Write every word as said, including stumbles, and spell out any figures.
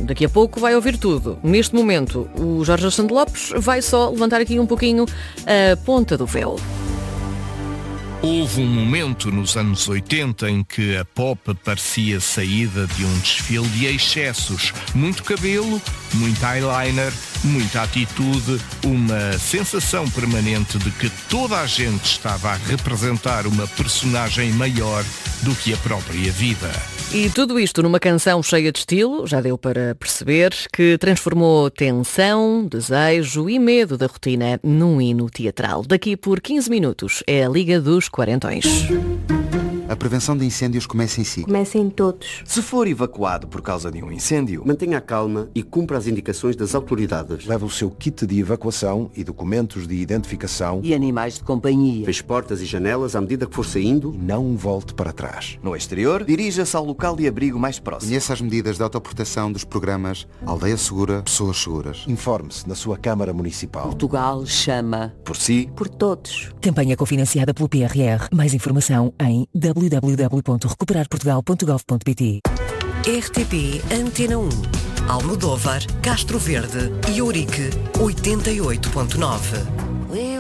Daqui a pouco vai ouvir tudo. Neste momento, o Jorge Alexandre Lopes vai só levantar aqui um pouquinho a ponta do véu. Houve um momento nos anos oitenta em que a pop parecia saída de um desfile de excessos. Muito cabelo, muito eyeliner, muita atitude, uma sensação permanente de que toda a gente estava a representar uma personagem maior do que a própria vida. E tudo isto numa canção cheia de estilo, já deu para perceber, que transformou tensão, desejo e medo da rotina num hino teatral. Daqui por quinze minutos é a Liga dos Quarentões. A prevenção de incêndios começa em si. Começa em todos. Se for evacuado por causa de um incêndio, mantenha a calma e cumpra as indicações das autoridades. Leve o seu kit de evacuação e documentos de identificação. E animais de companhia. Feche portas e janelas à medida que for saindo. E não volte para trás. No exterior, dirija-se ao local de abrigo mais próximo. Conheça as medidas de autoproteção dos programas Aldeia Segura, Pessoas Seguras. Informe-se na sua Câmara Municipal. Portugal chama por si, por todos. Campanha cofinanciada pelo P R R. Mais informação em w w w ponto recuperar portugal ponto gov ponto p t. R T P Antena um, Almodóvar, Castro Verde e Ourique oitenta e oito ponto nove.